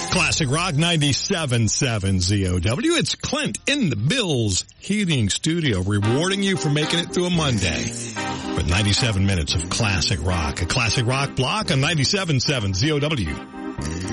Classic Rock 97.7 ZOW. It's Clint in the Bills Heating Studio, rewarding you for making it through a Monday with 97 minutes of classic rock. A classic rock block on 97.7 ZOW.